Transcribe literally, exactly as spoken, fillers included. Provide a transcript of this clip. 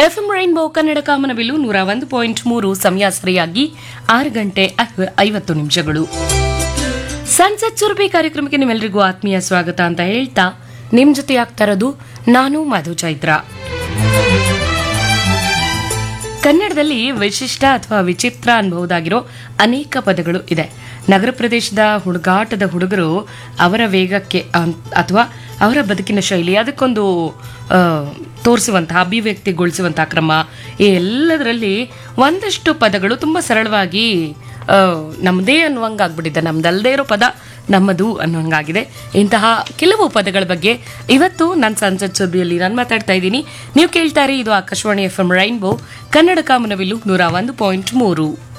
FM rainbow Kannada ಕಾಮನಬಿಲ್ಲು ನೂರ ಒಂದು point ಮೂರು ಸಮಯ ಸರಿಯಾಗಿ ಆರು ಗಂಟೆ ಐವತ್ತು ನಿಮಿಷಗಳು. ಸಂಸತ್ ಸುರಭಿ ಕಾರ್ಯಕ್ರಮಕ್ಕೆ ನಿಮ್ಮೆಲ್ಲರಿಗೂ ಆತ್ಮೀಯ ಸ್ವಾಗತ ಅಂತ ಹೇಳ್ತಾ ನಿಮ್ ಜೊತೆ ಆಗ್ತಾ ಇರೋದು ನಾನು ಮಧು ಚೈತ್ರ. ಕನ್ನಡದಲ್ಲಿ ವಿಶಿಷ್ಟ ಅಥವಾ ವಿಚಿತ್ರ ಅನ್ಬಹುದಾಗಿರೋ ಅನೇಕ ಪದಗಳು ಇದೆ. ನಗರ ಪ್ರದೇಶದ ಹುಡುಗಾಟದ ಹುಡುಗರು ಅವರ ವೇಗಕ್ಕೆ ಅಥವಾ ಅವರ ಬದುಕಿನ ಶೈಲಿ ಅದಕ್ಕೊಂದು ತೋರಿಸುವಂತಹ ಅಭಿವ್ಯಕ್ತಿಗೊಳಿಸುವಂತಹ ಕ್ರಮ ಈ ಎಲ್ಲದರಲ್ಲಿ ಒಂದಷ್ಟು ಪದಗಳು ತುಂಬ ಸರಳವಾಗಿ ನಮ್ಮದೇ ಅನ್ನುವಂಗಾಗ್ಬಿಟ್ಟಿದೆ. ನಮ್ದಲ್ಲದೆ ಇರೋ ಪದ ನಮ್ಮದು ಅನ್ನುವಂಗಾಗಿದೆ. ಇಂತಹ ಕೆಲವು ಪದಗಳ ಬಗ್ಗೆ ಇವತ್ತು ನನ್ನ ಸಂಸತ್ ಸುದ್ದಿಯಲ್ಲಿ ನಾನು ಮಾತಾಡ್ತಾ ಇದ್ದೀನಿ. ನೀವು ಕೇಳ್ತಾರೆ ಇದು Akashvani F M rainbow Kannada ಕಾಮನಬಿಲ್ಲು ನೂರ ಒಂದು ಪಾಯಿಂಟ್ ಮೂರು.